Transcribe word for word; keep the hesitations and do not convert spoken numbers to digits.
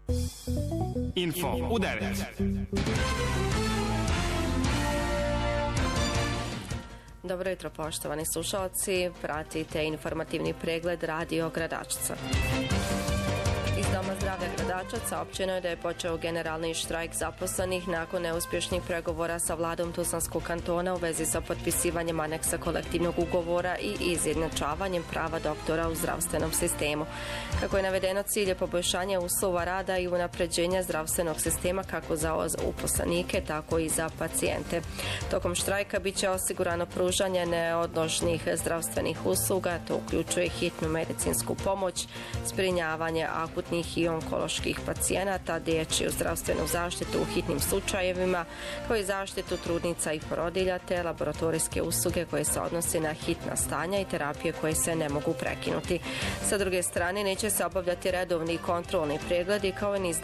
Info u devet. Dobro jutro, poštovani slušalci. Pratite informativni pregled Radio Gradačca. Iz Doma zdravlja Gradačac saopćeno je da je počeo generalni štrajk zaposlenih nakon neuspješnih pregovora sa vladom Tuzlanskog kantona u vezi sa potpisivanjem aneksa kolektivnog ugovora i izjednačavanjem prava doktora u zdravstvenom sistemu. Kako je navedeno, cilj je poboljšanje uslova rada i unapređenja zdravstvenog sistema kako za uposlenike, tako i za pacijente. Tokom štrajka bit će osigurano pružanje neodložnih zdravstvenih usluga, to uključuje hitnu medicinsku pomoć, zbrinjavanje akutnih i onkoloških pacijenata, dječju zdravstvenu zaštitu u hitnim slučajevima, kao i zaštitu trudnica i porodilja, te laboratorijske usluge koje se odnose na hitna stanja i terapije koje se ne mogu prekinuti. Sa druge strane, neće se obavljati redovni kontrolni pregledi kao i niz